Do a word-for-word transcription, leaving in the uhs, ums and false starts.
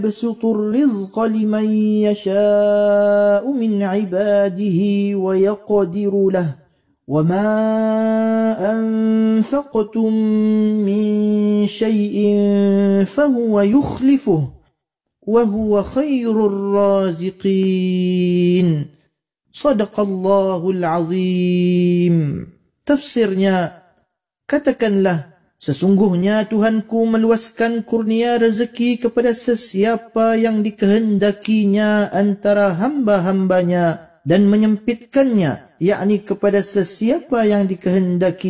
يبسط الرزق لمن يشاء من عباده ويقدر له وما أنفقتم من شيء فهو يخلفه وهو خير الرازقين. Sadaqallahul azim. Tafsirnya, katakanlah, sesungguhnya Tuhanku meluaskan kurnia rezeki kepada sesiapa yang dikehendakinya antara hamba-hambanya dan menyempitkannya, yakni kepada sesiapa yang dikehendaki